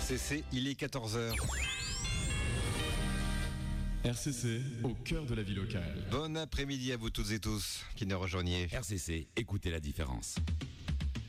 RCC, il est 14h. RCC, au cœur de la vie locale. Bon après-midi à vous toutes et tous qui nous rejoignez. RCC, écoutez la différence.